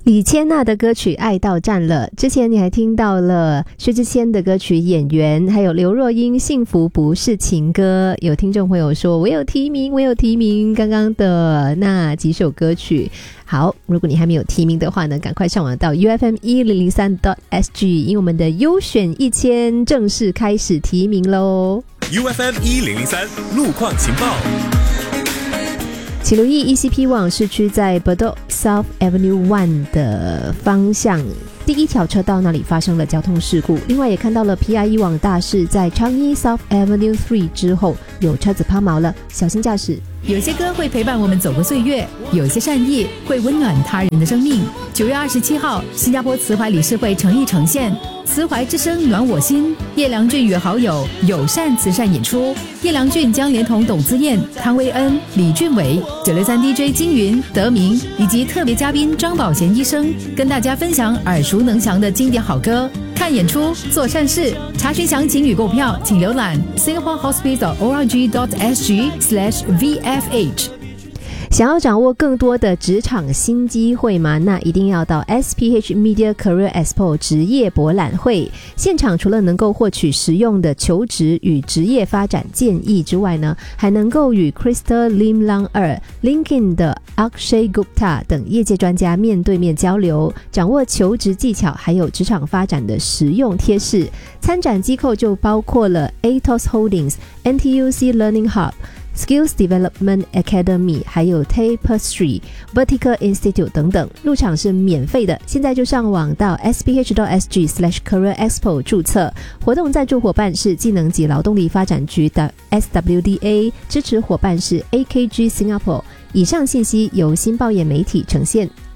李千娜的歌曲《爱到站了》，之前你还听到了薛之谦的歌曲《演员》，还有刘若英《幸福不是情歌》。有听众朋友说我有提名刚刚的那几首歌曲。好，如果你还没有提名的话呢，赶快上网到 UFM1003.SG， 因为我们的优选1000正式开始提名咯。 UFM1003 路况情报。 请留意 ECP 网市区在 Bedok South Avenue 1的方向第一条车道那里发生了交通事故，另外也看到了 PIE 网大事在昌一 South Avenue 3之后有车子抛锚了，小心驾驶。 有些歌会陪伴我们走过岁月，有些善意会温暖他人的生命。9月27号，新加坡慈怀理事会诚意呈现慈怀之声暖我心，叶良俊与好友友善慈善演出。叶良俊将连同董姿燕、汤威恩、李俊伟、963 DJ 金云、德明以及特别嘉宾张宝贤医生，跟大家分享耳熟能详的经典好歌。看演出，做善事。查询详情与购票，请浏览 singaporehospital.org.sg/VFH。 想要掌握更多的职场新机会吗？那一定要到 SPH Media Career Expo 职业博览会现场，除了能够获取实用的求职与职业发展建议之外呢，还能够与 Krista Lim Lang LinkedIn 的 Akshay Gupta 等业界专家面对面交流，掌握求职技巧还有职场发展的实用贴士。参展机构就包括了 Atos Holdings、NTUC Learning Hub、Skills Development Academy 还有 Tapestry Vertical Institute 等等，入场是免费的，现在就上网到 sph.sg/career expo 注册。活动赞助伙伴是技能及劳动力发展局的 SWDA， 支持伙伴是 AKG Singapore。以上信息由新报业媒体呈现。